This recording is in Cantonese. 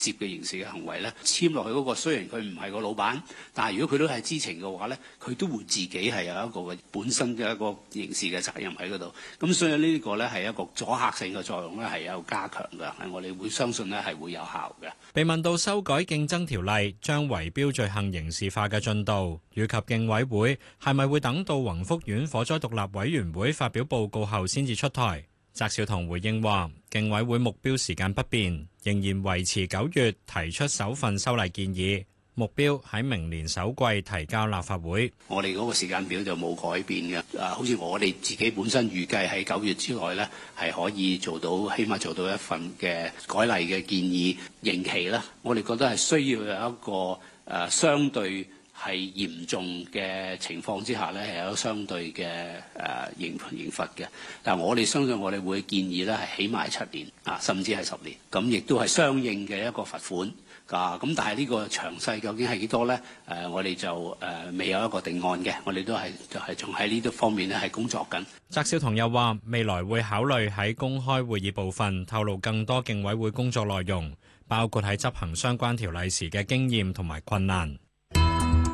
接嘅刑事嘅行為咧，簽落去嗰個雖然佢唔係個老闆，但係如果佢都係知情嘅話咧，佢都會自己係有一個嘅本身嘅一個刑事嘅責任喺嗰度。咁所以呢個咧係一個阻嚇性嘅作用咧，係有加強嘅，係我哋會相信咧係會有效嘅。 被問到修改競爭條例將圍標罪行刑事化嘅進度，以及競委會係咪會等到宏福苑火災獨立委員會發表報告後先至出台？翟紹唐回應話，競委會目標時間不變，仍然維持9月提出首份修例建議，目標喺明年首季提交立法會。 我哋嗰個時間表就冇改變嘅。好似我哋自己本身預計喺9月之內咧，係可以做到，起碼做到一份嘅改例嘅建議刑期啦。我哋覺得係需要有一個相對係嚴重嘅情況之下咧，係有相對嘅刑罰嘅。但係我哋相信我哋會建議咧係起碼7年甚至係10年。咁亦都係相應嘅一個罰款。咁但係呢個詳細究竟係幾多咧？我哋就未有一個定案嘅。我哋都係仲喺呢啲方面咧係工作緊。 翟紹唐又話，未來會考慮喺公開會議部分透露更多競委會工作內容，包括喺執行相關條例時嘅經驗同埋困難。